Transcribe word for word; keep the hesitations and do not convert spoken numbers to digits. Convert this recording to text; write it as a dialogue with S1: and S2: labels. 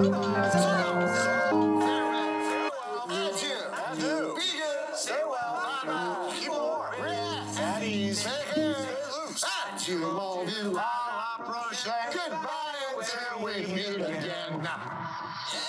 S1: Adieu. Be good. Stay well. Bye-bye. Keep warm. Relax. At ease. Take care. Loose. Adieu, mon vieux. À la prochaine. Goodbye until we meet again.